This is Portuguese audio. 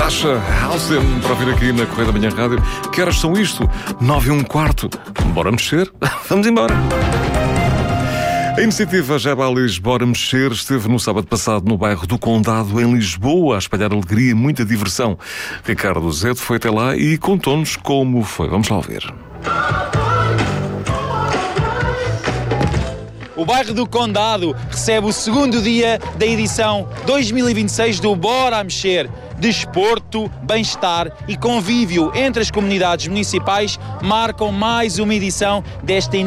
Sasha Hausen para ouvir aqui na Correia da Manhã Rádio. Que horas são isto? 9h15. Bora mexer? Vamos embora. A iniciativa Jabalis Bora Mexer esteve no sábado passado no bairro do Condado, em Lisboa, a espalhar alegria e muita diversão. Ricardo Zeto foi até lá e contou-nos como foi. Vamos lá ouvir. O bairro do Condado recebe o segundo dia da edição 2026 do Bora Mexer. Desporto, bem-estar e convívio entre as comunidades municipais marcam mais uma edição desta